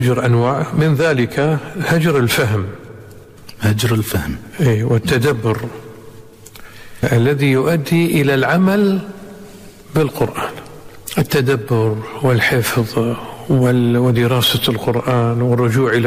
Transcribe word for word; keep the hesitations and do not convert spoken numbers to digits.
هجر أنواع، من ذلك هجر الفهم هجر الفهم أي والتدبر الذي يؤدي إلى العمل بالقرآن، التدبر والحفظ ودراسة القرآن والرجوع إلى